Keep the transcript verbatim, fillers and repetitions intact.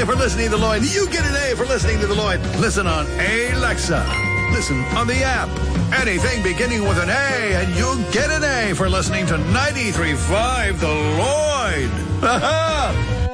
for listening to The Lloyd. You get an A for listening to The Lloyd. Listen on Alexa. Listen on the app. Anything beginning with an A, and you'll get an A for listening to ninety-three point five The Lloyd. Ha-ha!